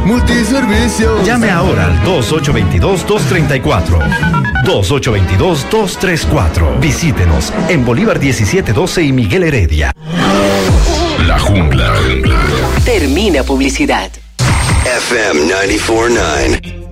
Multiservicios. Llame ahora al 2822-234. 2822-234. Visítenos en Bolívar 1712 y Miguel Heredia. La Jungla. Termina publicidad. FM 94.9.